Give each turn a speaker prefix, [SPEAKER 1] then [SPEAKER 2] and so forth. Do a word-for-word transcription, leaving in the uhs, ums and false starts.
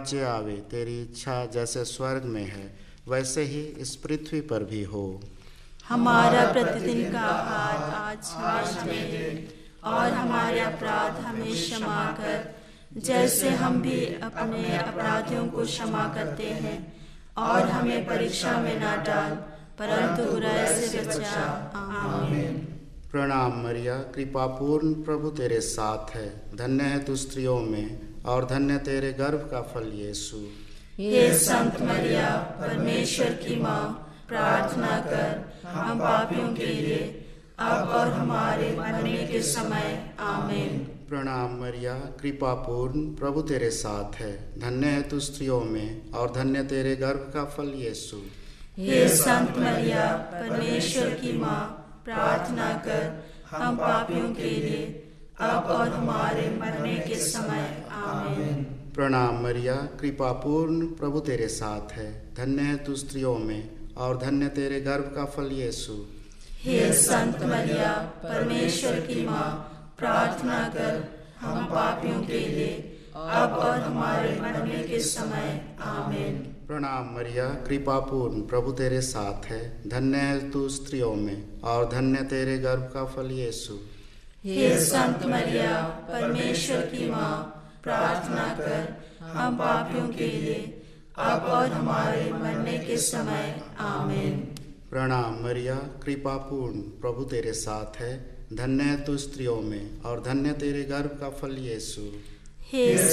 [SPEAKER 1] राज्य आवे, तेरी इच्छा जैसे स्वर्ग में है वैसे ही इस पृथ्वी पर भी हो।
[SPEAKER 2] हमारा प्रतिदिन का आहार आज हमें दे, और हमारे अपराध हमें क्षमा कर, जैसे हम भी अपने अपराधियों को क्षमा करते हैं, और हमें परीक्षा में ना डाल, परंतु बुराई से बचा। आमीन।
[SPEAKER 1] प्रणाम मरिया, कृपा पूर्ण, प्रभु तेरे साथ है। धन्य है तू स्त्रियों में, और धन्य तेरे गर्भ का फल यीशु।
[SPEAKER 2] हे संत मरिया, परमेश्वर की माँ, प्रार्थना कर हम पापियों के लिए, अब और हमारे मरने के समय। आमीन।
[SPEAKER 1] प्रणाम मरिया, कृपा पूर्ण, प्रभु तेरे साथ है। धन्य है तू स्त्रियों में, और धन्य तेरे गर्भ का फल यीशु।
[SPEAKER 2] हे संत मरिया, परमेश्वर की माँ, प्रार्थना कर हम पापियों के लिए, अब और हमारे मरने के समय। आमीन।
[SPEAKER 1] प्रणाम मरिया, कृपा पूर्ण, प्रभु तेरे साथ है। धन्य है तू स्त्रियों में, और धन्य तेरे गर्भ का फल यीशु।
[SPEAKER 2] हे संत मरिया, परमेश्वर की माँ, प्रार्थना कर हम पापियों के लिए, अब और हमारे मरने के समय। आमीन।
[SPEAKER 1] प्रणाम मरिया, कृपा पूर्ण, प्रभु तेरे साथ है। धन्य है तू स्त्रियों में, और धन्य तेरे गर्भ का फल यीशु।
[SPEAKER 2] हे संत मरिया, परमेश्वर की माँ, प्रार्थना कर हम पापियों के लिए, अब और हमारे मरने के समय। आमीन।
[SPEAKER 1] प्रणाम मरिया, कृपा पूर्ण, प्रभु तेरे साथ है। धन्य है तू स्त्रियों में, और धन्य तेरे गर्भ का फल यीशु।
[SPEAKER 2] हे